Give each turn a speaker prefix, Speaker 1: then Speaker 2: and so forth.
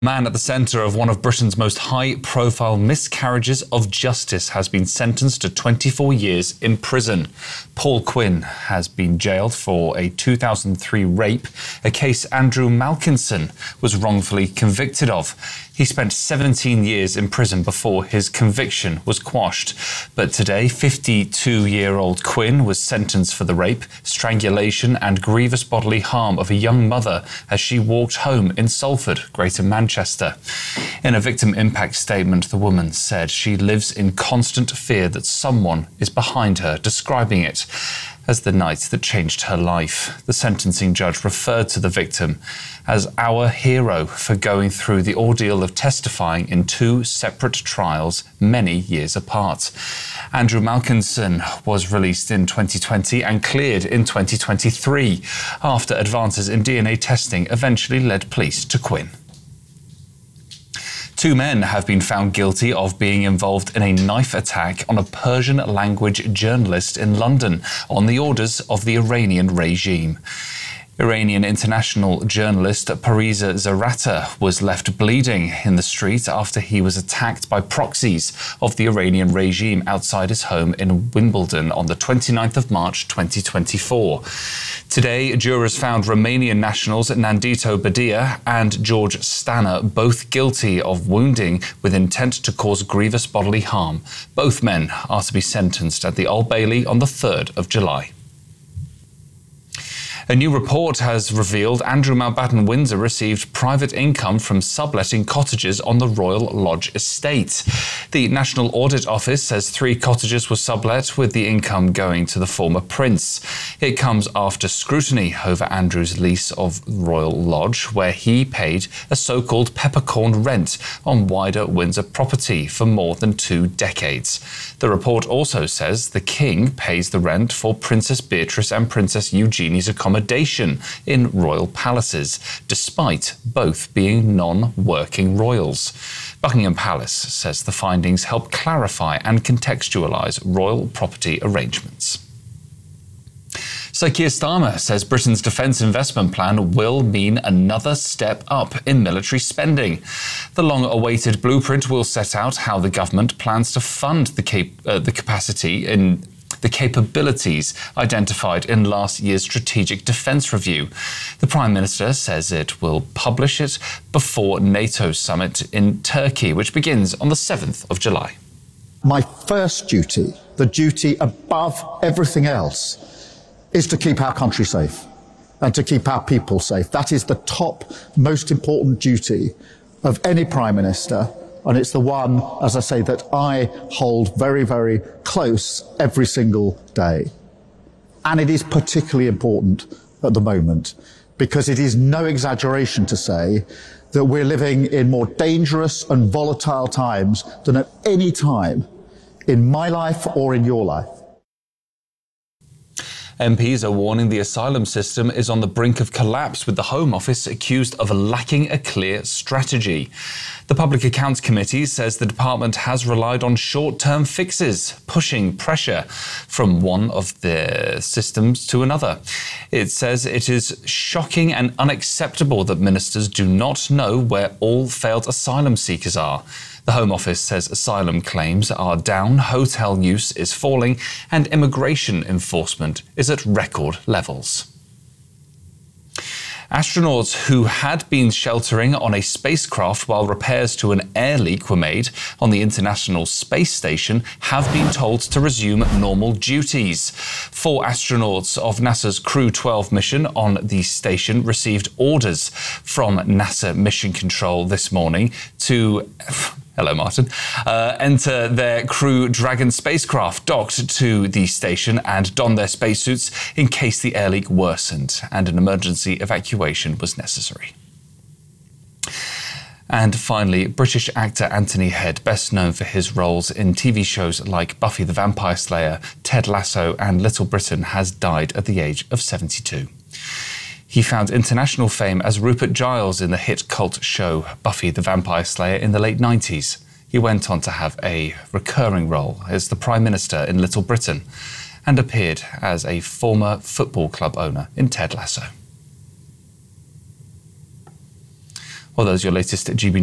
Speaker 1: Man at the centre of one of Britain's most high-profile miscarriages of justice has been sentenced to 24 years in prison. Paul Quinn has been jailed for a 2003 rape, a case Andrew Malkinson was wrongfully convicted of. He spent 17 years in prison before his conviction was quashed. But today, 52-year-old Quinn was sentenced for the rape, strangulation and grievous bodily harm of a young mother as she walked home in Salford, Greater Manchester. In a victim impact statement, the woman said she lives in constant fear that someone is behind her, describing it as the night that changed her life. The sentencing judge referred to the victim as our hero for going through the ordeal of testifying in two separate trials many years apart. Andrew Malkinson was released in 2020 and cleared in 2023 after advances in DNA testing eventually led police to Quinn. Two men have been found guilty of being involved in a knife attack on a Persian language journalist in London on the orders of the Iranian regime. Iranian international journalist Parisa Zarata was left bleeding in the street after he was attacked by proxies of the Iranian regime outside his home in Wimbledon on the 29th of March 2024. Today, jurors found Romanian nationals Nandito Badia and George Stanner both guilty of wounding with intent to cause grievous bodily harm. Both men are to be sentenced at the Old Bailey on the 3rd of July. A new report has revealed Andrew Mountbatten Windsor received private income from subletting cottages on the Royal Lodge estate. The National Audit Office says 3 cottages were sublet, with the income going to the former prince. It comes after scrutiny over Andrew's lease of Royal Lodge, where he paid a so-called peppercorn rent on wider Windsor property for more than 2 decades. The report also says the King pays the rent for Princess Beatrice and Princess Eugenia's accommodation in royal palaces, despite both being non-working royals. Buckingham Palace says the findings help clarify and contextualise royal property arrangements. Sir Keir Starmer says Britain's defence investment plan will mean another step up in military spending. The long-awaited blueprint will set out how the government plans to fund the capabilities identified in last year's Strategic Defence Review. The Prime Minister says it will publish it before NATO's summit in Turkey, which begins on the 7th of July.
Speaker 2: My first duty, the duty above everything else, is to keep our country safe and to keep our people safe. That is the top, most important duty of any Prime Minister. And it's the one, as I say, that I hold very, very close every single day. And it is particularly important at the moment because it is no exaggeration to say that we're living in more dangerous and volatile times than at any time in my life or in your life.
Speaker 1: MPs are warning the asylum system is on the brink of collapse, with the Home Office accused of lacking a clear strategy. The Public Accounts Committee says the department has relied on short-term fixes, pushing pressure from one of the systems to another. It says it is shocking and unacceptable that ministers do not know where all failed asylum seekers are. The Home Office says asylum claims are down, hotel use is falling, and immigration enforcement is at record levels. Astronauts who had been sheltering on a spacecraft while repairs to an air leak were made on the International Space Station have been told to resume normal duties. 4 astronauts of NASA's Crew 12 mission on the station received orders from NASA Mission Control this morning to enter their Crew Dragon spacecraft docked to the station and don their spacesuits in case the air leak worsened and an emergency evacuation was necessary. And finally, British actor Anthony Head, best known for his roles in TV shows like Buffy the Vampire Slayer, Ted Lasso and Little Britain, has died at the age of 72. He found international fame as Rupert Giles in the hit cult show Buffy the Vampire Slayer in the late 90s. He went on to have a recurring role as the Prime Minister in Little Britain and appeared as a former football club owner in Ted Lasso. Well, that's your latest GB